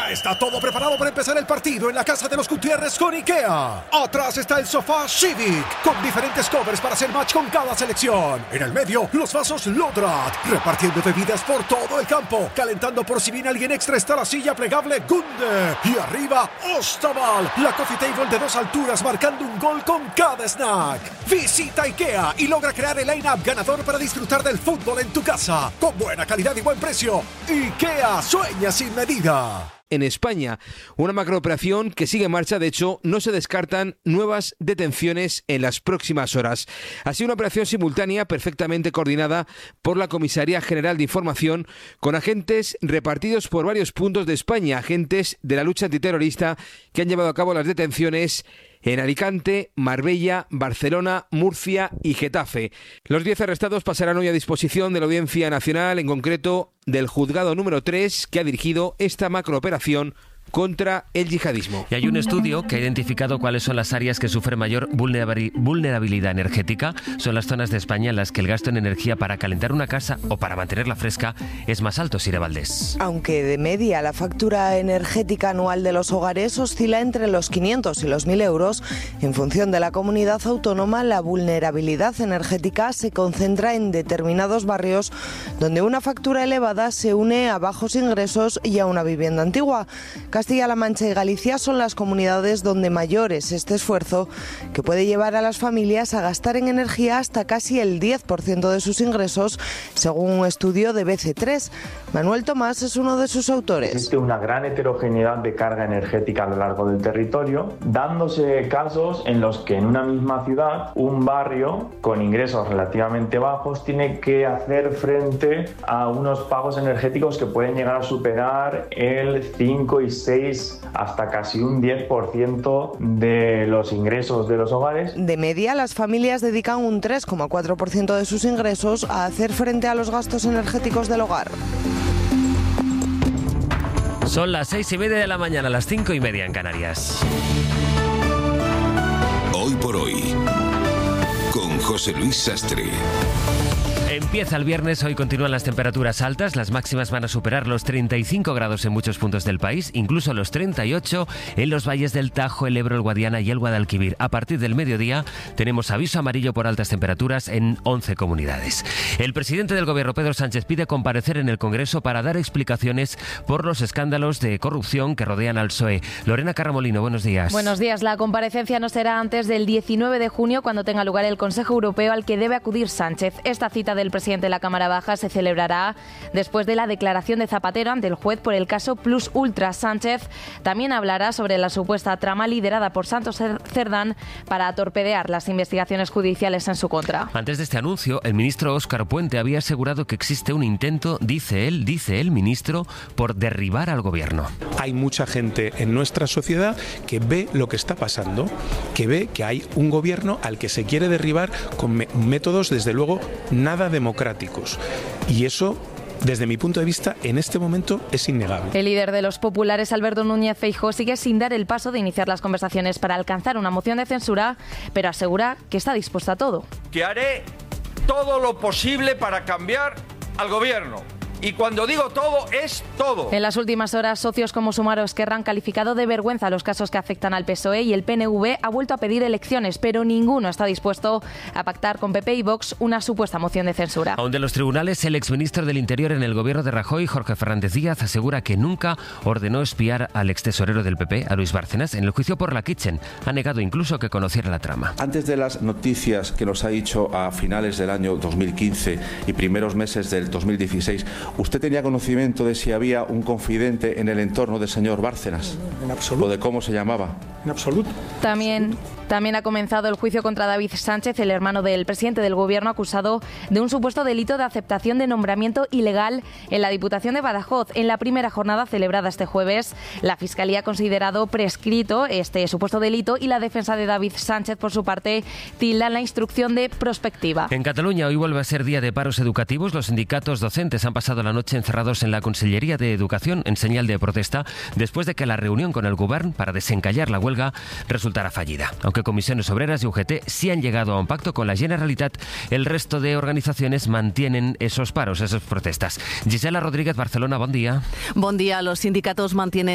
Ya está todo preparado para empezar el partido en la casa de los Gutiérrez con IKEA. Atrás está el sofá Civic, con diferentes covers para hacer match con cada selección. En el medio, los vasos Lodrat, repartiendo bebidas por todo el campo. Calentando por si viene alguien extra está la silla plegable Gunde. Y arriba, Ostaval, la coffee table de 2 alturas marcando un gol con cada snack. Visita IKEA y logra crear el line-up ganador para disfrutar del fútbol en tu casa. Con buena calidad y buen precio. IKEA, sueña sin medida. En España, una macrooperación que sigue en marcha. De hecho, no se descartan nuevas detenciones en las próximas horas. Ha sido una operación simultánea perfectamente coordinada por la Comisaría General de Información, con agentes repartidos por varios puntos de España, agentes de la lucha antiterrorista que han llevado a cabo las detenciones en Alicante, Marbella, Barcelona, Murcia y Getafe. Los 10 arrestados pasarán hoy a disposición de la Audiencia Nacional, en concreto del Juzgado número 3, que ha dirigido esta macrooperación contra el yihadismo. Y hay un estudio que ha identificado cuáles son las áreas que sufren mayor vulnerabilidad energética. Son las zonas de España en las que el gasto en energía para calentar una casa o para mantenerla fresca es más alto, Sire Valdés. Aunque de media la factura energética anual de los hogares oscila entre los 500 y los 1.000 euros, en función de la comunidad autónoma, la vulnerabilidad energética se concentra en determinados barrios donde una factura elevada se une a bajos ingresos y a una vivienda antigua. Castilla-La Mancha y Galicia son las comunidades donde mayor es este esfuerzo, que puede llevar a las familias a gastar en energía hasta casi el 10% de sus ingresos, según un estudio de BC3. Manuel Tomás es uno de sus autores. Existe una gran heterogeneidad de carga energética a lo largo del territorio, dándose casos en los que en una misma ciudad un barrio con ingresos relativamente bajos tiene que hacer frente a unos pagos energéticos que pueden llegar a superar el 5 y 6 hasta casi un 10% de los ingresos de los hogares. De media, las familias dedican un 3,4% de sus ingresos a hacer frente a los gastos energéticos del hogar. Son las 6:30 de la mañana, las 5:30 en Canarias. Hoy por hoy, con José Luis Sastre. Empieza el viernes, hoy continúan las temperaturas altas, las máximas van a superar los 35 grados en muchos puntos del país, incluso los 38 en los valles del Tajo, el Ebro, el Guadiana y el Guadalquivir. A partir del mediodía tenemos aviso amarillo por altas temperaturas en 11 comunidades. El presidente del Gobierno, Pedro Sánchez, pide comparecer en el Congreso para dar explicaciones por los escándalos de corrupción que rodean al PSOE. Lorena Carramolino, buenos días. Buenos días. La comparecencia no será antes del 19 de junio, cuando tenga lugar el Consejo Europeo al que debe acudir Sánchez. Esta cita del presidente de la Cámara Baja se celebrará después de la declaración de Zapatero ante el juez por el caso Plus Ultra. Sánchez también hablará sobre la supuesta trama liderada por Santos Cerdán para torpedear las investigaciones judiciales en su contra. Antes de este anuncio, el ministro Óscar Puente había asegurado que existe un intento, dice el ministro, por derribar al gobierno. Hay mucha gente en nuestra sociedad que ve lo que está pasando, que ve que hay un gobierno al que se quiere derribar con métodos, desde luego, nada democráticos. Y eso, desde mi punto de vista, en este momento es innegable. El líder de los populares, Alberto Núñez Feijóo, sigue sin dar el paso de iniciar las conversaciones para alcanzar una moción de censura, pero asegura que está dispuesto a todo. Que haré todo lo posible para cambiar al gobierno. Y cuando digo todo, es todo. En las últimas horas, socios como Sumar o Esquerra han calificado de vergüenza los casos que afectan al PSOE y el PNV ha vuelto a pedir elecciones, pero ninguno está dispuesto a pactar con PP y Vox una supuesta moción de censura. Aún de los tribunales, el exministro del Interior en el gobierno de Rajoy, Jorge Fernández Díaz, asegura que nunca ordenó espiar al extesorero del PP, a Luis Bárcenas, en el juicio por la Kitchen. Ha negado incluso que conociera la trama. Antes de las noticias que nos ha dicho a finales del año 2015 y primeros meses del 2016, ¿usted tenía conocimiento de si había un confidente en el entorno del señor Bárcenas? En absoluto. ¿O de cómo se llamaba? En absoluto. También ha comenzado el juicio contra David Sánchez, el hermano del presidente del gobierno, acusado de un supuesto delito de aceptación de nombramiento ilegal en la Diputación de Badajoz. En la primera jornada celebrada este jueves, la Fiscalía ha considerado prescrito este supuesto delito y la defensa de David Sánchez, por su parte, tilda la instrucción de prospectiva. En Cataluña hoy vuelve a ser día de paros educativos. Los sindicatos docentes han pasado la noche encerrados en la Consellería de Educación en señal de protesta, después de que la reunión con el Govern para desencallar la huelga resultara fallida. Aunque Comisiones Obreras y UGT sí han llegado a un pacto con la Generalitat, el resto de organizaciones mantienen esos paros, esas protestas. Gisela Rodríguez, Barcelona, buen día. Buen día. Los sindicatos mantienen